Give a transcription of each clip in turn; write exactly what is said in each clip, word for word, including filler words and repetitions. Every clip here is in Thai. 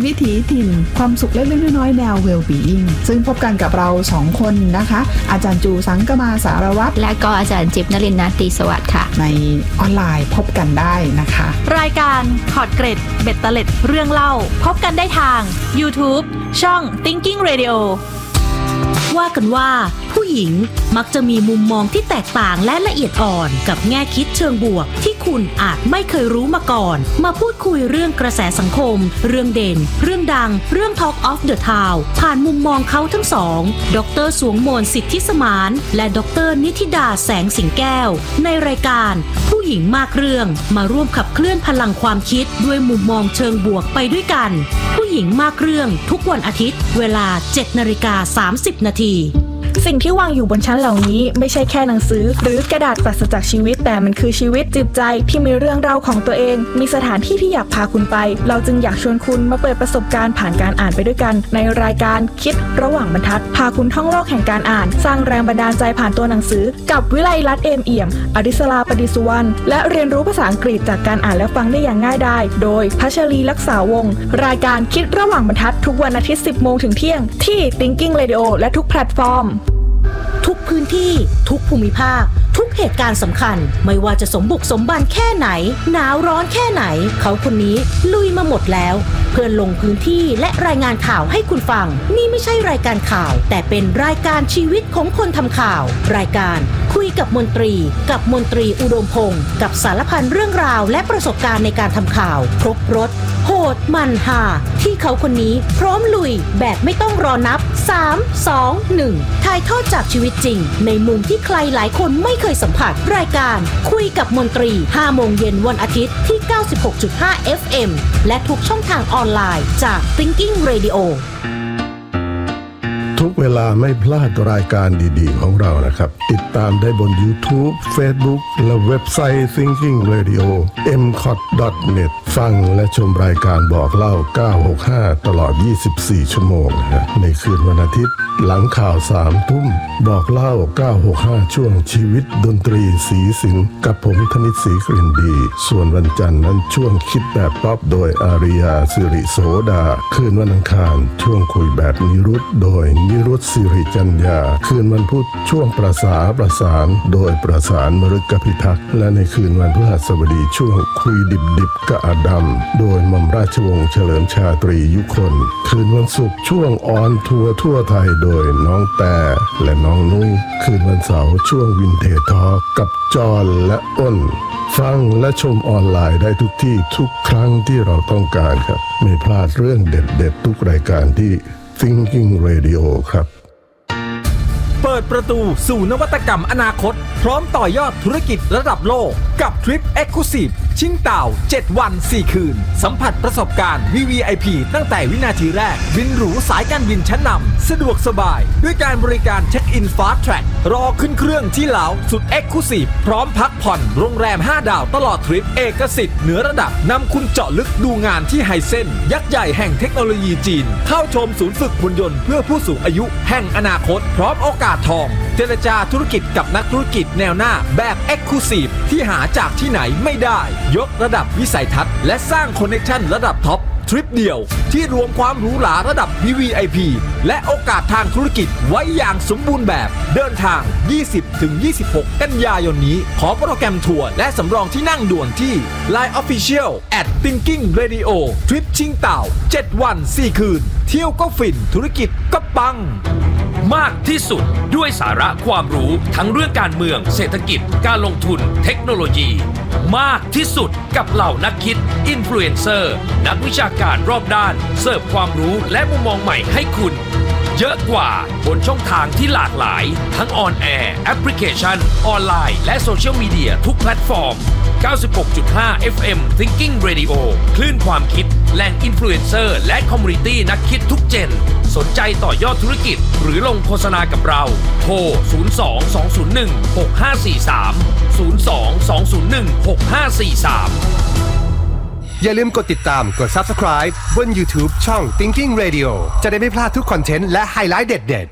วิถีถิ่นความสุขเล็กๆน้อยๆแนว well-being ซึ่งพบกันกับเราสองคนนะคะอาจารย์จูสังกมาสารวัตรและก็อาจารย์จิ๊บนฤมล ตรีสวัสดิ์ค่ะในออนไลน์พบกันได้นะคะรายการพอดเกร็ดเบ็ดเตล็ดเรื่องเล่าพบกันได้ทาง YouTube ช่อง Thinking Radio ว่ากันว่าผู้หญิงมักจะมีมุมมองที่แตกต่างและละเอียดอ่อนกับแง่คิดเชิงบวกที่คุณอาจไม่เคยรู้มาก่อนมาพูดคุยเรื่องกระแสสังคมเรื่องเด่นเรื่องดังเรื่อง Talk of the Town ผ่านมุมมองเขาทั้งสองดร.สวงมนต์สิทธิสมานและดร.นิธิดาแสงสิงแก้วในรายการผู้หญิงมากเรื่องมาร่วมขับเคลื่อนพลังความคิดด้วยมุมมองเชิงบวกไปด้วยกันผู้หญิงมากเรื่องทุกวันอาทิตย์เวลา เจ็ดนาฬิกาสามสิบนาทีสิ่งที่วางอยู่บนชั้นเหล่านี้ไม่ใช่แค่หนังสือหรือกระดาษปราศจากชีวิตแต่มันคือชีวิตจิตใจที่มีเรื่องราวของตัวเองมีสถานที่ที่อยากพาคุณไปเราจึงอยากชวนคุณมาเปิดประสบการณ์ผ่านการอ่านไปด้วยกันในรายการคิดระหว่างบรรทัดพาคุณท่องโลกแห่งการอ่านสร้างแรงบันดาลใจผ่านตัวหนังสือกับวิไลลัตน์เอมเอี่ยมอดิศราปดิสุวรรณและเรียนรู้ภาษาอังกฤษจากการอ่านและฟังได้อย่างง่ายดายโดยพัชรีลักษาวงศ์รายการคิดระหว่างบรรทัดทุกวันอาทิตย์ สิบโมงถึงเที่ยงที่ Thinking Radio และทุกแพลตฟอร์มทุกพื้นที่ทุกภูมิภาคทุกเหตุการณ์สำคัญไม่ว่าจะสมบุกสมบันแค่ไหนหนาวร้อนแค่ไหนเขาคนนี้ลุยมาหมดแล้วเพื่อลงพื้นที่และรายงานข่าวให้คุณฟังนี่ไม่ใช่รายการข่าวแต่เป็นรายการชีวิตของคนทำข่าวรายการคุยกับมนตรีกับมนตรีอุดมพงศ์กับสารพันเรื่องราวและประสบการณ์ในการทำข่าวครบรสโหดมันฮาที่เขาคนนี้พร้อมลุยแบบไม่ต้องรอนับสาม สอง หนึ่งถ่ายทอดจากชีวิตจริงในมุมที่ใครหลายคนไม่เคยสัมผัสรายการคุยกับมนตรี ห้าโมงเย็นวันอาทิตย์ที่ เก้าสิบหกจุดห้า เอฟ เอ็ม และทุกช่องทางออนไลน์จาก Thinking Radio ทุกเวลาไม่พลาดรายการดีๆของเรานะครับติดตามได้บน YouTube Facebook และเว็บไซต์ Thinking Radio เอ็ม ซี โอ ที ดอท เน็ต ฟังและชมรายการบอกเล่าเก้าหกห้าตลอดยี่สิบสี่ชั่วโมงนะในคืนวันอาทิตย์หลังข่าวสามทุ่มบอกเล่าเก้าหกห้าช่วงชีวิตดนตรีสีสิงกับผมธนิตศรีกลิ่นดีส่วนวันจันทร์นั้นช่วงคิดแบบป๊อปโดยอาริยาสิริโสดาคืนวันอังคารช่วงคุยแบบนิรุตโดยนิรุตสิริจัญญาคืนวันพุธช่วงประสาประสานโดยประสานมฤกพิทักษ์และในคืนวันพฤหัสบดีช่วงคุยดิบดิบกะอาดัมโดยหม่อมราชวงศ์เฉลิมชาตรียุคนคืนวันศุกร์ช่วงออนทัวร์ทั่วไทยโดยน้องแต่และน้องนุ้ยคืนวันเสาร์ช่วงวินเทจทอล์กกับจอห์นและอ้นฟังและชมออนไลน์ได้ทุกที่ทุกครั้งที่เราต้องการครับไม่พลาดเรื่องเด็ดๆทุกรายการที่ Thinking Radio ครับเปิดประตูสู่นวัตกรรมอนาคตพร้อมต่อยอดธุรกิจระดับโลกกับทริป Exclusive ชิงเต่าเจ็ดวันสี่คืนสัมผัสประสบการณ์ วี วี ไอ พี ตั้งแต่วินาทีแรกบินหรูสายการบินชั้นนำสะดวกสบายด้วยการบริการเช็คอิน Fast Track รอขึ้นเครื่องที่เหลาสุด Exclusive พร้อมพักผ่อนโรงแรมห้าดาวตลอดทริปเอกสิทธิ์เหนือระดับนำคุณเจาะลึกดูงานที่ไฮเซ็นยักษ์ใหญ่แห่งเทคโนโลยีจีนเข้าชมศูนย์ฝึกหุ่นยนต์เพื่อผู้สูงอายุแห่งอนาคตพร้อมโอกาสทองเจรจาธุรกิจกับนักธุรกิจแนวหน้าแบบ Exclusive ที่หาจากที่ไหนไม่ได้ยกระดับวิสัยทัศน์และสร้างคอนเนคชั่นระดับท็อปทริปเดียวที่รวมความหรูหราระดับ วี วี ไอ พี และโอกาสทางธุรกิจไว้อย่างสมบูรณ์แบบเดินทาง ยี่สิบถึงยี่สิบหก กันยายนนี้ขอโปรแกรมทัวร์และสำรองที่นั่งด่วนที่ ไลน์ Official แอท Thinking Radio ทริปชิงเต่าเจ็ดวันสี่คืนเที่ยวก็ฟินธุรกิจก็ปังมากที่สุดด้วยสาระความรู้ทั้งเรื่องการเมืองเศรษฐกิจการลงทุนเทคโนโลยีมากที่สุดกับเหล่านักคิดอินฟลูเอนเซอร์นักวิชาการรอบด้านเสิร์ฟความรู้และมุมมองใหม่ให้คุณเยอะกว่าบนช่องทางที่หลากหลายทั้งออนแอร์แอปพลิเคชันออนไลน์และโซเชียลมีเดียทุกแพลตฟอร์ม เก้าสิบหกจุดห้า เอฟ เอ็ม Thinking Radio คลื่นความคิดแหล่งอินฟลูเอนเซอร์และคอมมูนิตี้นักคิดทุกเจนสนใจต่อยอดธุรกิจหรือลงโฆษณากับเราโทรศูนย์ สอง สอง ศูนย์ หนึ่ง หก ห้า สี่ สาม ศูนย์ สอง สอง ศูนย์ หนึ่ง หก ห้า สี่ สามอย่าลืมกดติดตามกด Subscribe บน YouTube ช่อง Thinking Radio จะได้ไม่พลาดทุกคอนเทนต์และไฮไลท์เด็ด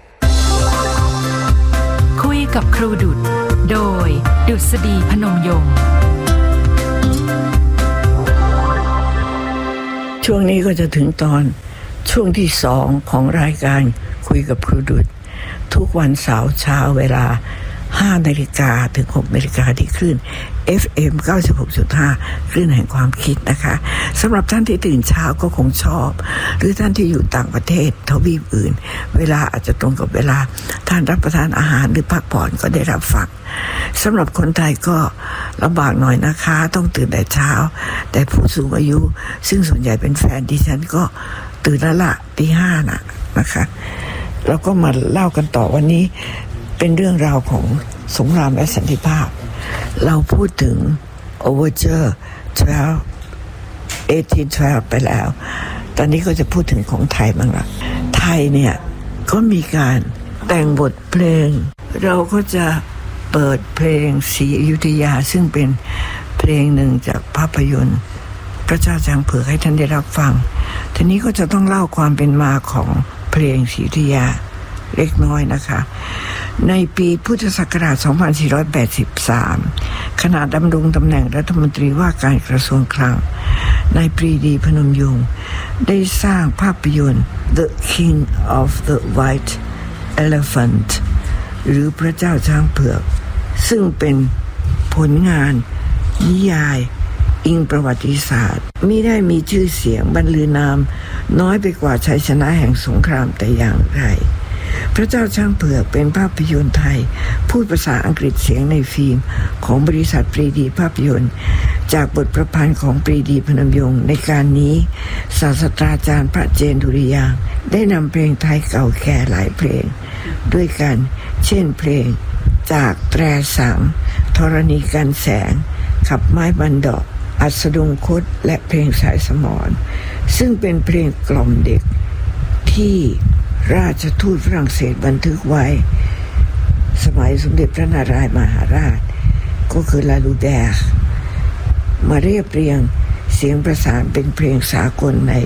ๆคุยกับครูดุษโดยดุษฎีพนมยงค์ช่วงนี้ก็จะถึงตอนช่วงที่สองของรายการคุยกับครูดุษทุกวันเสาร์เช้าเวลาห้านาฬิกาถึงหกนาฬิกาที่คลื่น เอฟ เอ็ม เก้าสิบหกจุดห้า คลื่นแห่งความคิดนะคะสำหรับท่านที่ตื่นเช้าก็คงชอบหรือท่านที่อยู่ต่างประเทศทวีปอื่นเวลาอาจจะตรงกับเวลาท่านรับประทานอาหารหรือพักผ่อนก็ได้รับฟังสำหรับคนไทยก็ลำบากหน่อยนะคะต้องตื่นแต่เช้าแต่ผู้สูงอายุซึ่งส่วนใหญ่เป็นแฟนดิฉันก็ตื่นแล้วละตีห้าน่ะนะคะเราก็มาเล่ากันต่อวันนี้เป็นเรื่องราวของสงครามและสันติภาพเราพูดถึง Overture สิบสอง สิบสอง สิบสองไปแล้วตอนนี้ก็จะพูดถึงของไทยบ้างละไทยเนี่ยก็มีการแต่งบทเพลงเราก็จะเปิดเพลงศรีอยุธยาซึ่งเป็นเพลงหนึ่งจากภาพยนตร์พระเจ้าช้างเผือกให้ท่านได้รับฟังทีนี้ก็จะต้องเล่าความเป็นมาของเพลงศรีอยุธยาเล็กน้อยนะคะในปีพุทธศักราชสองพันสี่ร้อยแปดสิบสามขณะดำรงตำแหน่งรัฐมนตรีว่าการกระทรวงคลังนายปรีดีพนมยงค์ได้สร้างภาพยนตร์ The King of the White Elephant หรือพระเจ้าช้างเผือกซึ่งเป็นผลงานนิยายอิงประวัติศาสตร์มิได้มีชื่อเสียงบรรลือนามน้อยไปกว่าชัยชนะแห่งสงครามแต่อย่างไรพระเจ้าช้างเผือกเป็นภาพยนตร์ไทยพูดภาษาอังกฤษเสียงในฟิล์มของบริษัทปรีดีภาพยนตร์จากบทประพันธ์ของปรีดีพนมยงค์ในการนี้ศาสตราจารย์พระเจนดุริยางค์ได้นำเพลงไทยเก่าแก่หลายเพลงด้วยกันเช่นเพลงจากแตรสังธรณีกันแสงขับไม้บันดอกอัสดงคตและเพลงสายสมรซึ่งเป็นเพลงกล่อมเด็กที่ราชทูตฝรั่งเศสบันทึกไว้สมัยสมเด็จพระนารายณ์มหาราชก็คือลาลูแบร์มาเรียบเรียงเสียงประสานเป็นเพลงสากลใน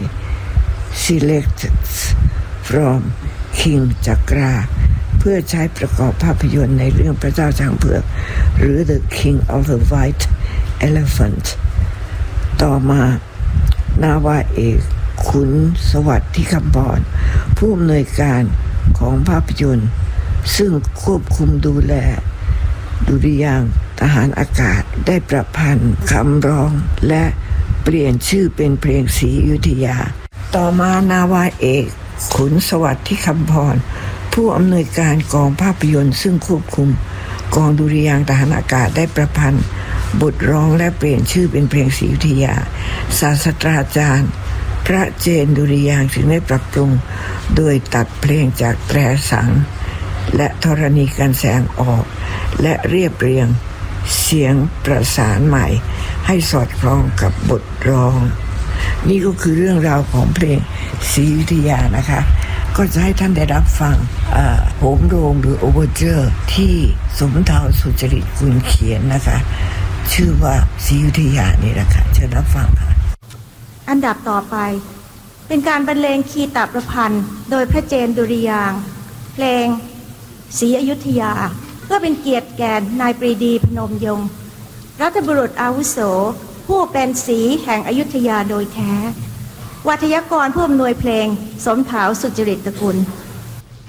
Selected from King จักราเพื่อใช้ประกอบภาพยนตร์ในเรื่องพระเจ้าช้างเผือกหรือ The King of the White Elephant ต่อมานาวาเอกขุนสวัสดิ์ที่คำพรผู้อำนวยการของภาพยนตร์ซึ่งควบคุมดูแลดุริยางค์ทหารอากาศได้ประพันธ์คำร้องและเปลี่ยนชื่อเป็นเพลงศรีอยุธยาต่อมานาวาเอกขุนสวัสดิ์ที่คำพรผู้อำนวยการกองภาพยนตร์ซึ่งควบคุมกองดุริยางค์ทหารอากาศได้ประพันธ์บทร้องและเปลี่ยนชื่อเป็นเพลงศรีอยุธยาศาสตราจารย์พระเจนดุริยางค์จึงได้ปรับปรุงโดยตัดเพลงจากแตรสังและธรณีกันแสงออกและเรียบเรียงเสียงประสานใหม่ให้สอดคล้องกับบทร้องนี่ก็คือเรื่องราวของเพลงศรีอยุธยานะคะก็จะให้ท่านได้รับฟังโหมโรงหรือโอเวอร์เจอร์ที่สมเทาสุจริตกุลเขียนนะคะชื่อว่าศรีอยุธยานี่แหละค่ะเชิญรับฟังค่ะอันดับต่อไปเป็นการบรรเลงคีตประพันธ์โดยพระเจนดุริยางค์เพลงศรีอยุธยาเพื่อเป็นเกียรติแก่นายปรีดีพนมยงค์รัฐบุรุษอาวุโสผู้เป็นศรีแห่งอยุธยาโดยแท้วัทยากรผู้อำนวยเพลงสมเถาสุจริตกุล